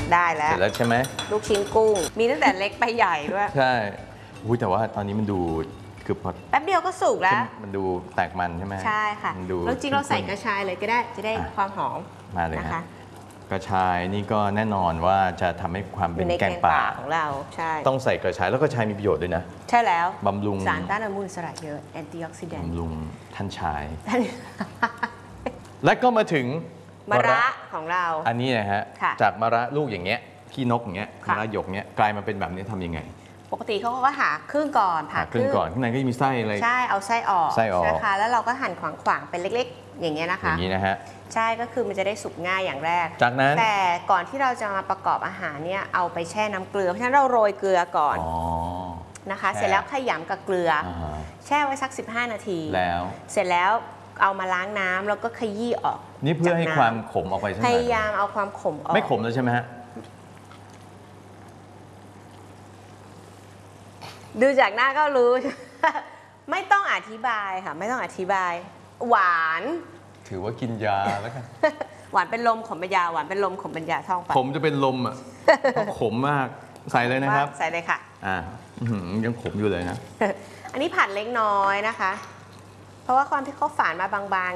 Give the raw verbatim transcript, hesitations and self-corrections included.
ได้แล้วเสร็จแล้วใช่ไหมลูกชิ้นกุ้งมีตั้งแต่เล็กไปใหญ่ด้วยใช่อุ้ยแต่ว่าตอนนี้มันดูคือพอแป๊บเดียวก็สุกแล้วมันดูแตกมันใช่ไหมใช่ค่ะแล้วจริงเราใส่กระชายเลยก็ได้จะได้ความหอมมาเลยนะคะกระชายนี่ก็แน่นอนว่าจะทำให้ความเป็นแกงป่าของเราใช่ต้องใส่กระชายแล้วกระชายมีประโยชน์ด้วยนะใช่แล้วบำรุงสารต้านอนุมูลอิสระเยอะแอนตี้ออกซิแดนต์บำรุงท่านชาย และก็มาถึงมะระของเราอันนี้นะฮะจากมะระลูกอย่างเงี้ยขี้นกอย่างเงี้ยมะระหยกเงี้ยกลายมาเป็นแบบนี้ทำยังไงปกติเขาก็ผ่าครึ่งก่อนผ่าครึ่งก่อนข้างในก็มีไส้อะไรใช่เอาไส้ออกไส้ออกนะคะแล้วเราก็หั่นขวางๆเป็นเล็กๆอย่างเงี้ยนะคะอย่างนี้นะฮะใช่ก็คือมันจะได้สุกง่ายอย่างแรกจากนั้นแต่ก่อนที่เราจะมาประกอบอาหารเนี่ยเอาไปแช่น้ำเกลือเพราะฉะนั้นเราโรยเกลือก่อนนะคะเสร็จแล้วขยำกับเกลือแช่ไว้สักสิบห้านาทีแล้วเสร็จแล้วเอามาล้างน้ำแล้วก็ขยี้ออกนี่เพื่อให้ความขมออกไปใช่ไหมพยายามเอาความขมออกไม่ขมแล้วใช่ไหมฮะดูจากหน้าก็รู้ ไม่ต้องอธิบายค่ะไม่ต้องอธิบายหวานถือว่ากินยาแล้วกันหวานเป็นลมขมเป็นยาหวานเป็นลมขมเป็นยาท่องไปผมจะเป็นลมอ่ะขมมากใส่เลยนะครับใส่เลยค่ะอ่ายังขมอยู่เลยนะอันนี้ผัดเล็กน้อยนะคะเพราะว่าความที่เขาฝานมาบาง